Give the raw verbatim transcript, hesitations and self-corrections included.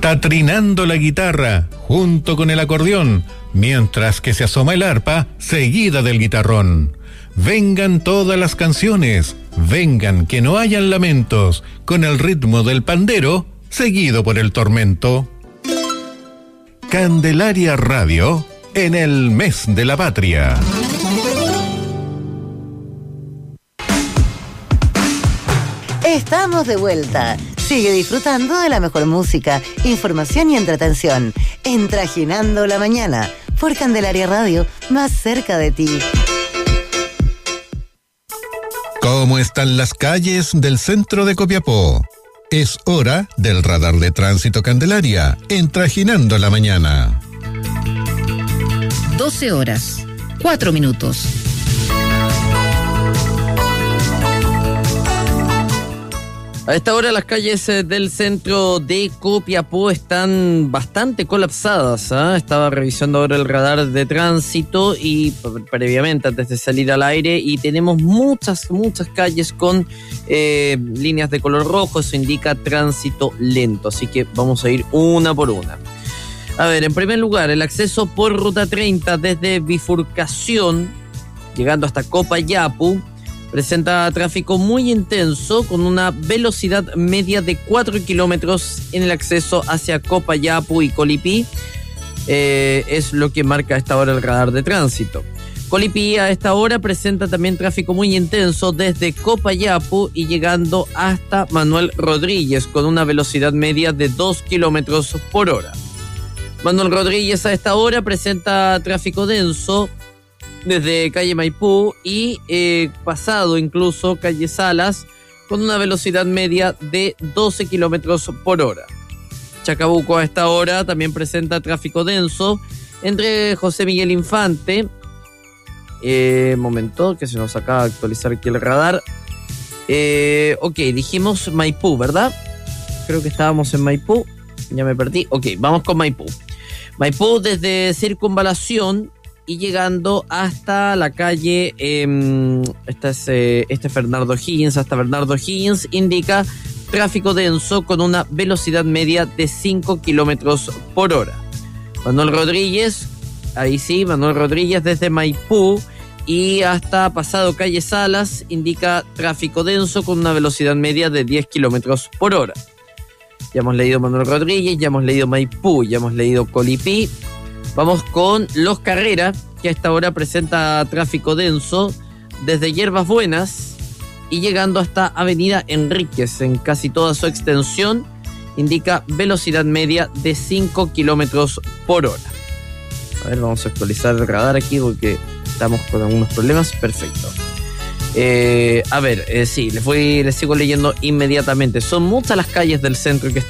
está trinando la guitarra junto con el acordeón, mientras que se asoma el arpa seguida del guitarrón. Vengan todas las canciones, vengan que no hayan lamentos, con el ritmo del pandero seguido por el tormento. Candelaria Radio, en el mes de la patria. Estamos de vuelta. Sigue disfrutando de la mejor música, información y entretención en Trajinando la Mañana por Candelaria Radio, más cerca de ti. ¿Cómo están las calles del centro de Copiapó? Es hora del radar de tránsito Candelaria en Trajinando la Mañana. doce horas, cuatro minutos. A esta hora las calles del centro de Copiapó están bastante colapsadas, ¿eh? Estaba revisando ahora el radar de tránsito y previamente antes de salir al aire y tenemos muchas, muchas calles con eh, líneas de color rojo, eso indica tránsito lento, así que vamos a ir una por una. A ver, en primer lugar, el acceso por Ruta treinta desde Bifurcación, llegando hasta Copayapu, presenta tráfico muy intenso con una velocidad media de cuatro kilómetros en el acceso hacia Copayapu y Colipí. Eh, es lo que marca a esta hora el radar de tránsito. Colipí a esta hora presenta también tráfico muy intenso desde Copayapu y llegando hasta Manuel Rodríguez con una velocidad media de dos kilómetros por hora. Manuel Rodríguez a esta hora presenta tráfico denso desde calle Maipú y eh, pasado incluso calle Salas con una velocidad media de doce kilómetros por hora. Chacabuco a esta hora también presenta tráfico denso entre José Miguel Infante, eh, momento que se nos acaba de actualizar aquí el radar, eh, ok, dijimos Maipú, ¿verdad? Creo que estábamos en Maipú, ya me perdí, ok, vamos con Maipú. Maipú desde Circunvalación y llegando hasta la calle, eh, este es eh, este Bernardo Higgins, hasta Bernardo Higgins, indica tráfico denso con una velocidad media de cinco kilómetros por hora. Manuel Rodríguez, ahí sí, Manuel Rodríguez desde Maipú y hasta pasado calle Salas, indica tráfico denso con una velocidad media de diez kilómetros por hora. Ya hemos leído Manuel Rodríguez, ya hemos leído Maipú, ya hemos leído Colipí. Vamos con Los Carreras, que a esta hora presenta tráfico denso desde Hierbas Buenas y llegando hasta Avenida Enríquez en casi toda su extensión, indica velocidad media de cinco kilómetros por hora. A ver, vamos a actualizar el radar aquí porque estamos con algunos problemas. Perfecto. Eh, a ver, eh, sí, les voy, les sigo leyendo inmediatamente. Son muchas las calles del centro que